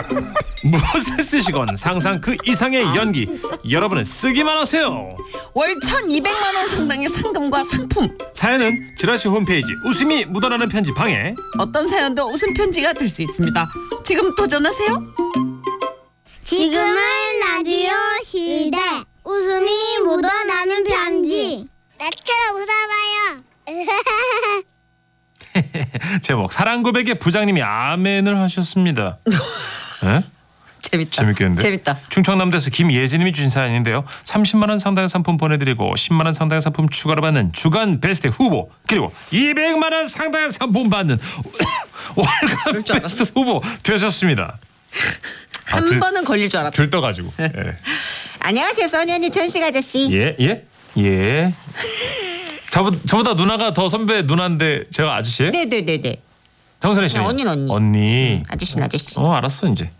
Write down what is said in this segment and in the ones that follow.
무엇을 쓰시건 상상 그 이상의 연기. 여러분은 쓰기만 하세요. 월 1,200만 원 상당의 상금과 상품. 사연은 지라시 홈페이지 웃음이 묻어나는 편지 방에. 어떤 사연도 웃음 편지가 될 수 있습니다. 지금 도전하세요. 지금은 라디오 시대 웃음이 묻어나는 편지. 나처럼 웃어봐요. 제목 사랑 고백에 부장님이 아멘을 하셨습니다. 네? 재밌다. 재밌겠는데? 재밌다. 충청남도에서 김예진님이 주신 사연인데요. 30만 원 상당의 상품 보내드리고 10만 원 상당의 상품 추가로 받는 주간 베스트 후보, 그리고 200만 원 상당의 상품 받는 월간 줄 베스트 후보 되셨습니다. 한 번은 걸릴 줄 알았다. 들떠가지고. 예. 안녕하세요, 써니 언니, 천식 아저씨. 예. 저보다 누나가 더 선배 누나인데 제가 아저씨예요? 네네네네. 정선혜 씨. 언니는 언니. 언니. 아저씨는 아저씨. 알았어 이제.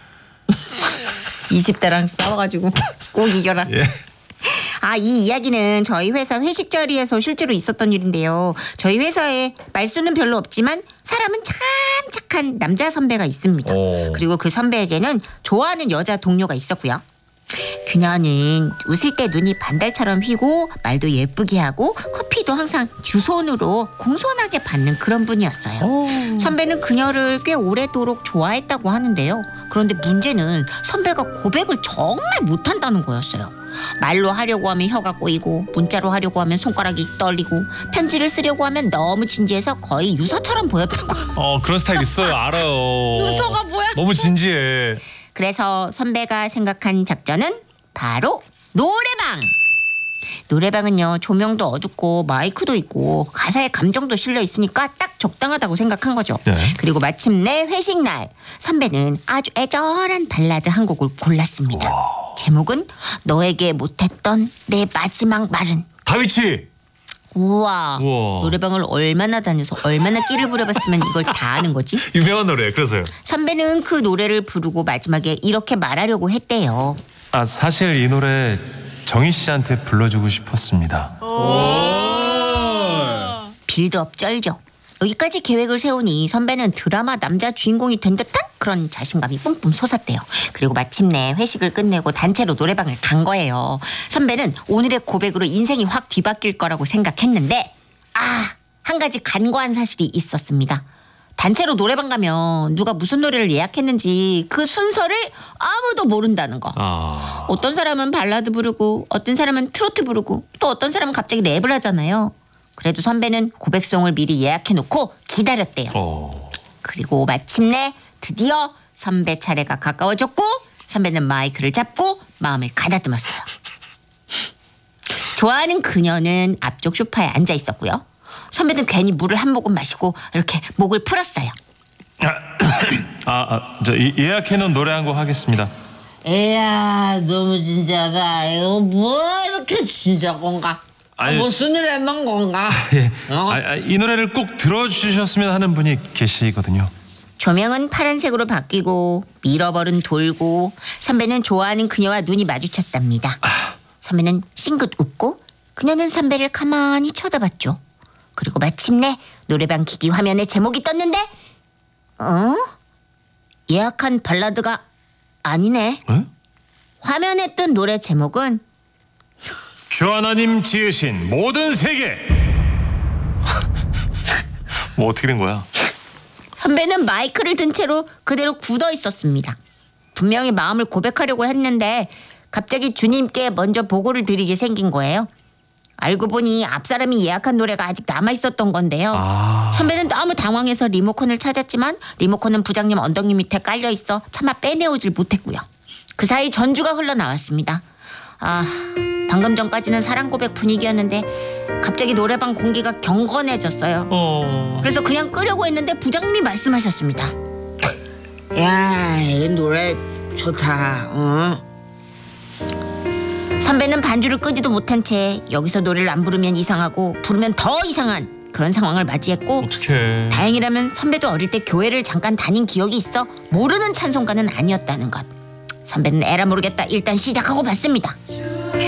20대랑 싸워가지고 꼭 이겨라. 예. 이 이야기는 저희 회사 회식 자리에서 실제로 있었던 일인데요. 저희 회사에 말수는 별로 없지만 사람은 참 착한 남자 선배가 있습니다. 그리고 그 선배에게는 좋아하는 여자 동료가 있었고요. 그녀는 웃을 때 눈이 반달처럼 휘고 말도 예쁘게 하고 커피도 항상 두 손으로 공손하게 받는 그런 분이었어요. 선배는 그녀를 꽤 오래도록 좋아했다고 하는데요. 그런데 문제는 선배가 고백을 정말 못한다는 거였어요. 말로 하려고 하면 혀가 꼬이고, 문자로 하려고 하면 손가락이 떨리고, 편지를 쓰려고 하면 너무 진지해서 거의 유서처럼 보였다고. 그런 스타일 있어요. 알아요. 유서가 뭐야? 너무 진지해. 그래서 선배가 생각한 작전은 바로 노래방. 노래방은요, 조명도 어둡고 마이크도 있고 가사에 감정도 실려 있으니까 딱 적당하다고 생각한 거죠. 네. 그리고 마침내 회식 날, 선배는 아주 애절한 발라드 한 곡을 골랐습니다. 제목은 너에게 못했던 내 마지막 말은. 다위치. 우와. 노래방을 얼마나 다녀서 얼마나 끼를 부려봤으면 이걸 다 아는 거지? 유명한 노래. 그래서요. 선배는 그 노래를 부르고 마지막에 이렇게 말하려고 했대요. 사실 이 노래 정희 씨한테 불러주고 싶었습니다. 빌드업 쩔죠. 여기까지 계획을 세우니 선배는 드라마 남자 주인공이 된 듯한 그런 자신감이 뿜뿜 솟았대요. 그리고 마침내 회식을 끝내고 단체로 노래방을 간 거예요. 선배는 오늘의 고백으로 인생이 확 뒤바뀔 거라고 생각했는데 한 가지 간과한 사실이 있었습니다. 단체로 노래방 가면 누가 무슨 노래를 예약했는지 그 순서를 아무도 모른다는 거. 어떤 사람은 발라드 부르고 어떤 사람은 트로트 부르고 또 어떤 사람은 갑자기 랩을 하잖아요. 그래도 선배는 고백송을 미리 예약해놓고 기다렸대요. 그리고 마침내 드디어 선배 차례가 가까워졌고 선배는 마이크를 잡고 마음을 가다듬었어요. 좋아하는 그녀는 앞쪽 소파에 앉아 있었고요. 선배는 괜히 물을 한 모금 마시고 이렇게 목을 풀었어요. 예약해놓은 노래 한 곡 하겠습니다. 에야, 너무 진짜다. 이거 뭐 이렇게 진짜 건가? 무슨 일 했는 건가? 이 노래를 꼭 들어주셨으면 하는 분이 계시거든요. 조명은 파란색으로 바뀌고 밀어버른 돌고 선배는 좋아하는 그녀와 눈이 마주쳤답니다. 선배는 싱긋 웃고 그녀는 선배를 가만히 쳐다봤죠. 그리고 마침내 노래방 기기 화면에 제목이 떴는데 예약한 발라드가 아니네. 화면에 뜬 노래 제목은 주 하나님 지으신 모든 세계. 뭐 어떻게 된 거야? 선배는 마이크를 든 채로 그대로 굳어 있었습니다. 분명히 마음을 고백하려고 했는데 갑자기 주님께 먼저 보고를 드리게 생긴 거예요. 알고 보니 앞사람이 예약한 노래가 아직 남아있었던 건데요. 선배는 너무 당황해서 리모컨을 찾았지만 리모컨은 부장님 엉덩이 밑에 깔려있어 차마 빼내오질 못했고요. 그 사이 전주가 흘러나왔습니다. 방금 전까지는 사랑 고백 분위기였는데 갑자기 노래방 공기가 경건해졌어요. 그래서 그냥 끄려고 했는데 부장님이 말씀하셨습니다. 야, 이 노래 좋다. 선배는 반주를 끄지도 못한 채 여기서 노래를 안 부르면 이상하고 부르면 더 이상한 그런 상황을 맞이했고 어떡해. 다행이라면 선배도 어릴 때 교회를 잠깐 다닌 기억이 있어 모르는 찬송가는 아니었다는 것. 선배는 에라 모르겠다 일단 시작하고 봤습니다.